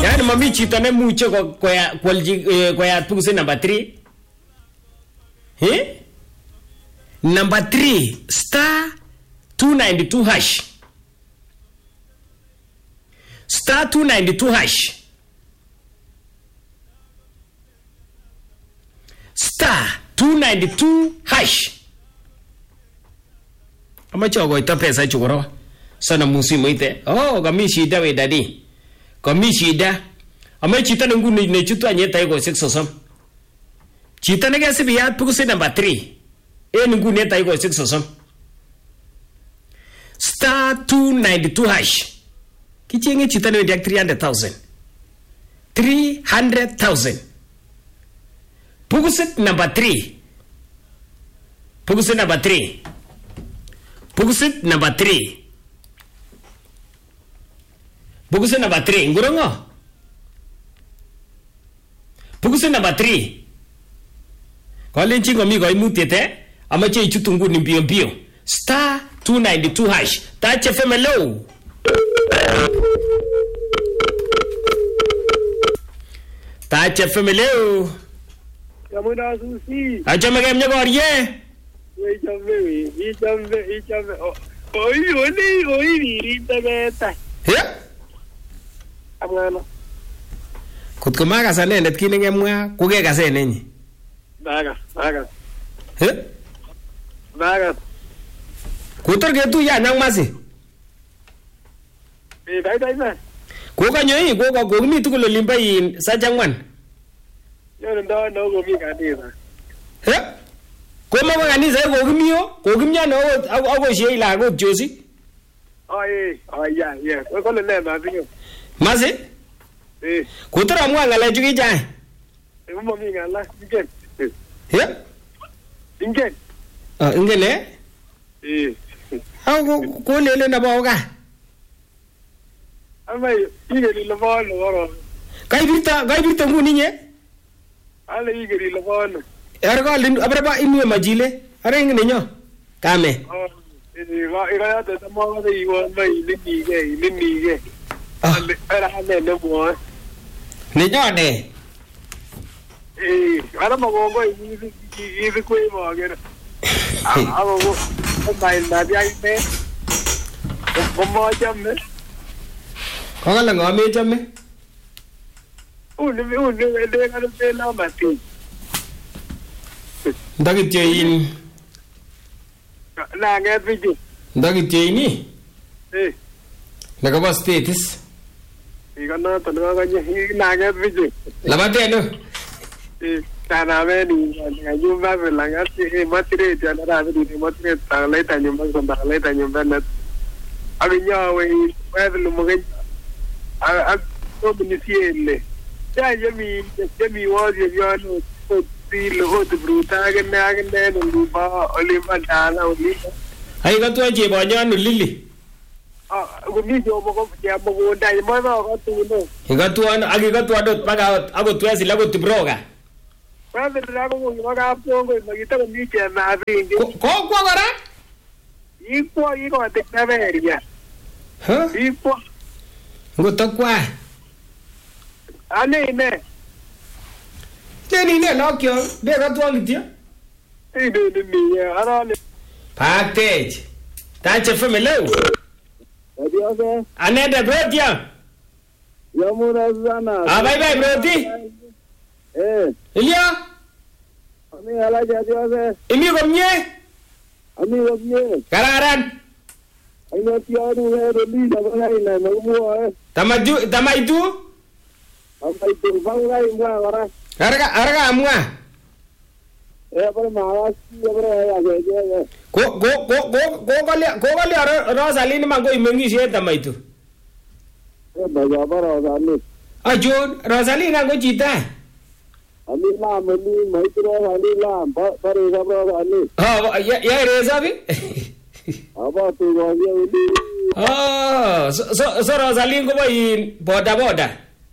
Yani mami chito nemuche koyat pukusit number 3. Number 3 star 292 hash. Star 292 hash. Star 292 hash. Amache akoito pesa chukuro. Sana musimu ite. Oh, kami shida we daddy. Kami shida. Amache chito nguni nechutu anyeta iko 6 chito nekesibiyat pukusit number 3. Nguni neta iko 6 star 292 hash. Kichenge chito newendi ak 300,000. 300,000. Pukusit number 3. Pukusit number 3. Pukusit number 3. Pukusit number 3. Ngurongo. Pukusit number 3. Kolenchi ngomi koimutiet amache ichutu nguni mbio mbio. Star 292 hash. Touch FM hello. Touch FM hello. Kamuna susi. Achame kemye korye. Ichame. Oi rita beta. Amana. Kotko makas anendet kit nekemwa kokekase nenyi. Baga. Kotor ketuye anyang masi. Dai. Kokanyo kokomi tugul olimbo Sajangwan. Yo ndo komi kanisa. Koma kwa kanisa kokimyo no akoshe lagok Josi. Yeah. Ko le ne ma binyo. Masi? Kotor amwa ngalechu kichang. Mo mi ngala, ingen. Ingen. Ingen ko lele na ba ka. Amai, igeri lo bono. Kai birta nguni nye? Ale igeri lo bono. Ergo lin abraba imwe majile. Are ngene nyo. Kame. Ira ta tamo de iwo mai linige. Era ne mo. Ni nyone. Ara magongo izi ko mo agera. Abo mai na dia ite. Mo jamme. Kala ngame jamme. Ule le ngalo pela mati. Ndagitye in. Na ngeviji. Ndagitye ini. Nakaba status. Igana tanwa ganye na ngeviji. Labate no. Kana veni ngayumba velanga matire jana ravi matire talaita nyumba na abinya we wevelu mugen a komunisiele ya jemi wazi yano tilo hot bruta agne no ba olimba dala olimba ai ka tuwa je ba nyanu lili gumi jo mo ya mo dai mo ko tu no ka tuwa agi ka tuwa dot paga ago tuwa sila go tibroga Brother, rago mo mga pongo magita ko ni che na ringi. Ko gara? Iko atik na beria. Iko. Ngoto kwa. Ane ne. Teni ne lokyo, be ka tuwa litia. Ni arale. Package. Tache family. Adios. Aneda brotia. Yamuna sana. Bye broti. Ilya? Ami ala adios. Imi komye? Ami komye. Kararan. Ayo tiaru reli dabai na mo. Tamaitu? Amaitu bangai ngara. Arga amwa. Pero mawasi ya ge. Ko kali Rosaline mango imengishe tamaitu. Baja bara Rosaline. Ajon Rosaline ngo chita. Ami la mani maitro wali la pare sabro wali. Ya reza bi? Aba tu wali uli. So Rosaline ko ba in boda.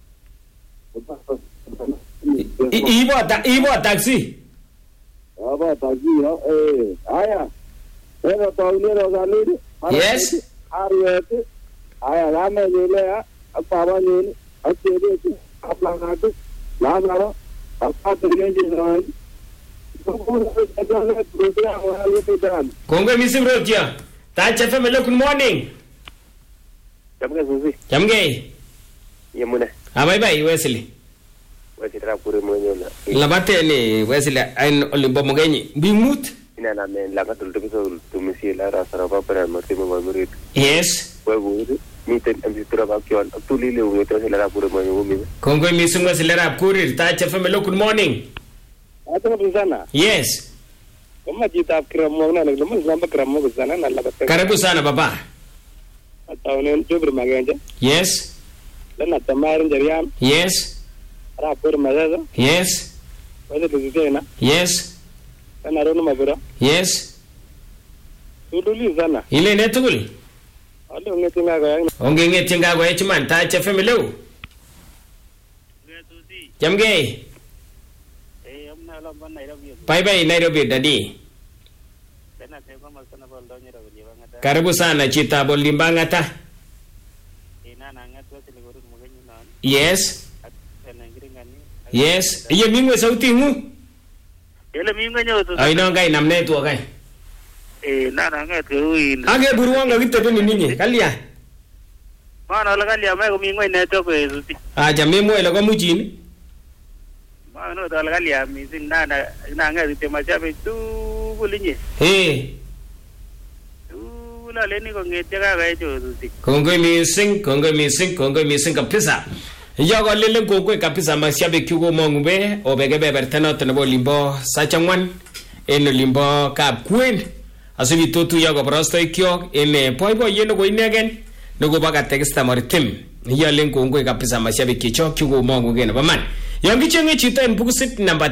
Ibo taxi. Aba taxi aya. Pero tawle Rosaline. Yes. Ariete. Aya rame jele apa bani. Asyede aplanado. Lazaro. Apata genje zan. Kongwe mising Rotia. Touch FM, hello, good morning. Jamge Susi. Jamge. Yemune. Bye bye Wesley. Wajira pure mwenye na. Labate ni Wesley ain olimbo mogenyi. Bimut. Ina na men la katul tukiso tumisi la rasara papera martimo mamurit. Yes. Wewe miten ambitura bakyo tulile uyote la pure mwenye umi. Kongwe mising Wesley rap kurir. Touch FM, hello, good morning. Atama bizana. Yes. Kama jita kramo na naglo mazamba kramo bizana na la katul. Karibu sana baba. Ataone jobri maganja. Yes. Lana tamarin jariam. Yes. Rapur mazaza. Yes. Wale tuzitena. Yes. Kana rono mabura. Yes. Tululi zana. Ile netugul. Ale ngetinga ga yang. Onge ngetinga go echiman Touch FM hello. Jamge. Amna la ban Nairobi. Bye bye Nairobi daddy. Tena sema masana bol donyo ra bangata. Karibu sana Chita Bolimbangata. Ina na ngatwa siliguru mugenyi nan. Yes. Tena ngiringani. Yes. Iye mingwe sauti ngu. Ele minga nyoto. Ai no ngai namne tu kai. Na ngatwa uin. Age buruanga gitepe ni ninyi. Kalia. Mana la kalia mai ko minga ne to ko esuti. Aja memo ele ko mujini. Mana to la kalia mi sin na ngati te machabe tu bulinye. La leni ko ngete ka ga ejo esuti. Kongoi missing kabisa. Yago lele kongoi kabisa mashabe kyugo mongube obegebe bertana tnebo limbo sachangwan en limbo kap kwen. Asubi totu yago prosto ikyo en poibo yeno go inegen nogo baga teksta maritim. Yalen kongoi kabisa mashabe kicho kyugo monguge na baman. Yangi chenge chita en bukusit number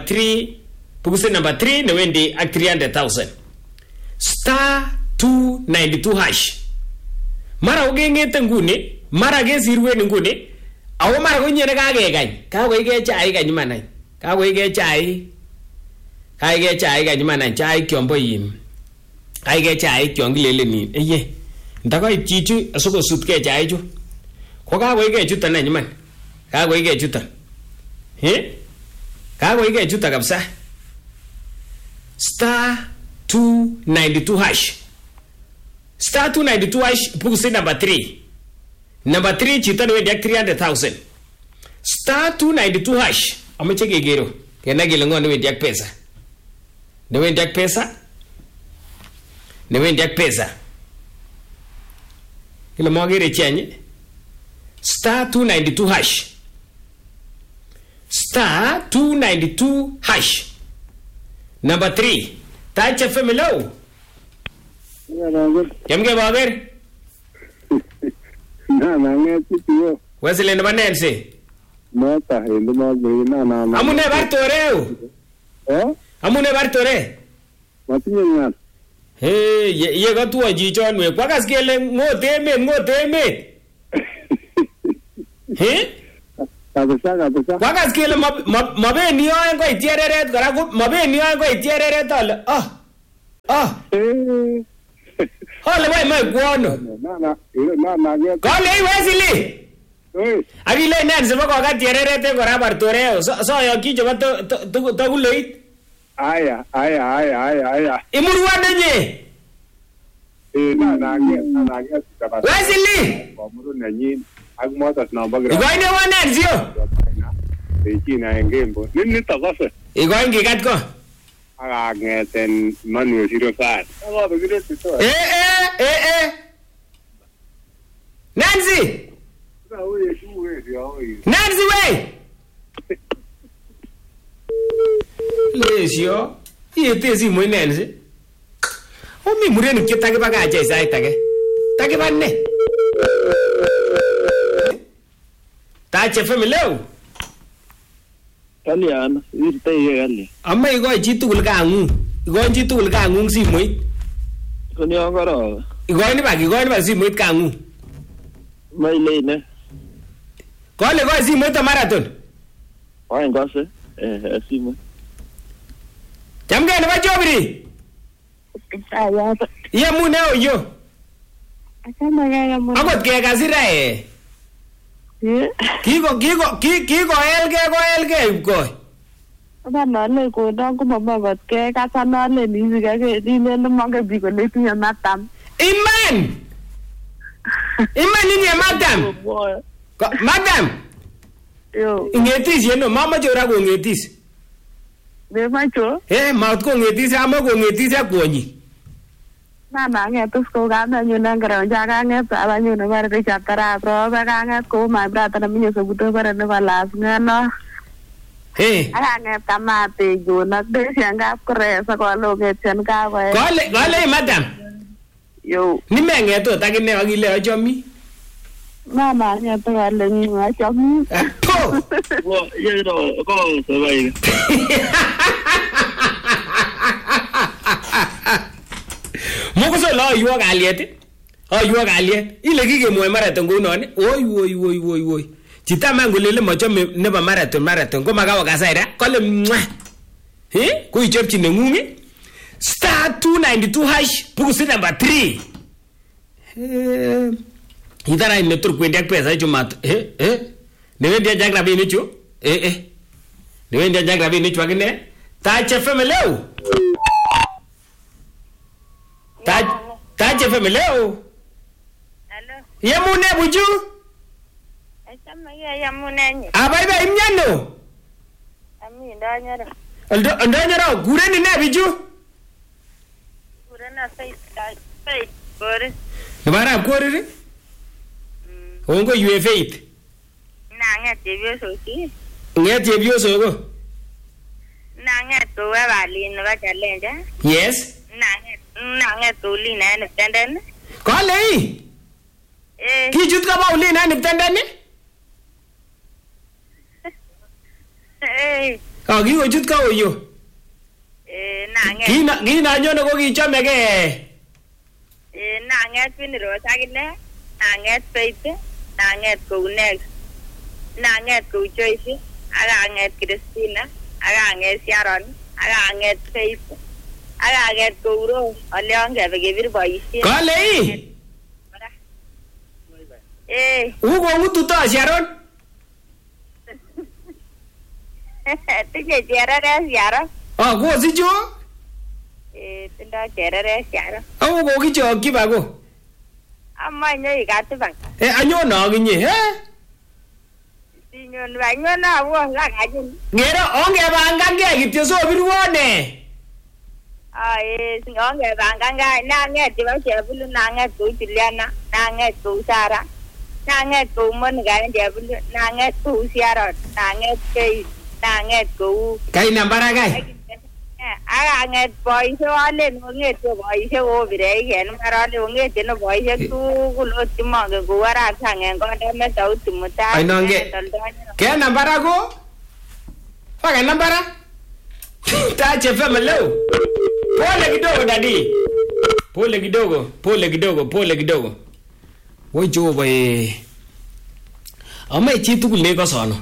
3 ne wendi ak 300,000. Star 292 hash. Mara ugengete ngune, mara gezirwe ngune. Awo mara kunyere kagegany. Kagoige chai ganyimanany. Kagoige chai. Kaige chai ganyimanany chai kyombo yim. Kaige chai kyongilele ni. Eye. Ndako itichu asoko sutke chai chu. Ko kagoige chuta na nyiman. Kagoige chuta. Kagoige chuta kabisa. Star 292 hash. Star 292 hash pukusi number 3. Number 3 chita no wedia 300,000. Star 292 hash. Amache gegero. Kena gilango no wedia pesa. No wedia pesa. No wedia pesa. Kila mwagere chanye. Star 292 hash. Star 292 hash. Number 3. Touch FM hello. Jamge baber. Na ngeti tiyo. Wesley na banense. Mata endo magwe na. Amune bartoreo. Amune bartore. Matinye nyan. Ye ga tuwa jichon we kwa kaskele ngoteme. Kabisa. Kwa kaskele mabeni yoen ko itiereret kora mabeni yoen ko itiereret ale. Ole wai mai kuono. Na ngeti. Kole Wesley. Agile nan sema ko ga tiereret kora bartoreo. So yo kicho ba to kuleit. Aya. Imurwa nenye. Na ngeti. Wesley. Bomuru nanyin. Ak motas na bagra. Igoine wanen sio? China engembo. Nini takase? Igoin kat ko. Aga ngeten Manuel Sirofat. Aga begire sito. Nancy. Nancy we. Lesio. Iete si mo Nancy. O mi mureni kitake baga aje sai take. Take banne. Touch FM hello. Kalian, irte yegali. Amma igo chitugul kangu. Igo chitugul kangu simoit. Koni angaro. Igo ni ba simoit kangu. Maile ne. Kole go simoit marathon. Wa ngase. Simoit. Jamge ne ba jobri. Saya. Ye mune oyo. Asama ya mune. Akot ke kasira Kikoelge Kipkoi. Banale ko don ko mama ke kasanale ni siga ke dile no mange bi ko le tinya matam. Iman ni madam. Madam. Yo. Ingetis yeno mama jora ko ngetis. Be macho. Maut ko ngetis ama ko ngetis akwonyi. Mama ngetus ko ga na nyuna ngara jaga nget ala nyuna bar de chaptara pro ba ga nget ko my brother na minyo so buto bar ne balas ngano. Ala nget tamate jo na de sianga kore sa ko lo nget chen ka ba. Gole madam. Yo. Ni menge to takine agile achomi. Mama nget to ale ni achomi. Po. Wo ye do ko so bai. Moko so lo yuwa kaliet. Yuwa kaliet. Ile kikemwoe marathon kounon. Woi. Chita mangolele machome nebo marathon ko makawa kasaira. Kole mwa. Ko ichopchi nengungi. *292 hash bukusit number 3. Idara imetur kwendi ak pesa chumat. Newendi ajak rabini chu. Newendi ajak rabini chu akine. Tache femeleo. Tache femeleo. Hello. Yamune buju. Asama yamune nyi. Abaiba imnyano. Ami ndanyara. Ndanyara gureni ne biju. Gurena sai bore. Bara koriri. Ongo you faith. Na ngete bioso ki. Ngete bioso go. Na ngete wa bali no ba challenge. Yes. Na ngete uli na ne tenden. Kale. Kijut ka ba uli na ne tenden ni? Kigo jut ka oyo. Na ngete. Gina nyono ko kichome ke. Na ngete piniro sagine. Na ngete faith. Na ngete ko next. Na ngete ko choice. Aga ngete Christina. Aga ngete Sharon. Aga ngete faith. Aga ngete ko ro. Ale ange bege bir boisie. Kale. Ugo ngutu to Sharon. Tije Sharon Sharon. Go si jo. Tinda Sharon Sharon. Go kicho kibago. Amma nyo igatu bang. Anyo na ginye Sinyon ba nyo na wo la gajin. Ngero onge bangange kityo so birwone. Singonge banganga na ngeti ba chebulu na ngetu Juliana, na ngetu Sara. Na ngetu mon ga chebulu, na ngetu Sharon, na ngetu na ngetu. Kai nambara kai. Aga nget boy so ale nget boy so bire gen marale nget no boy tu gulo timang go wara sangen ko me tau tumuta. Ai nonge. Ke nambara go? Pakai nambara? Tache famelo. Pole kidogo. Wojo boy. Ama chitugul ne kosono.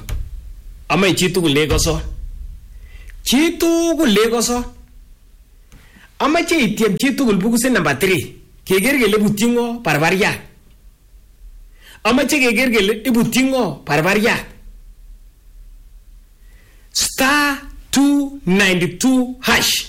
Chitugul lekoso. Amache itiem chitugul bukusit number 3. Keker kele butingo barbaria. Amache keker kele ibutingo barbaria. *292 hash.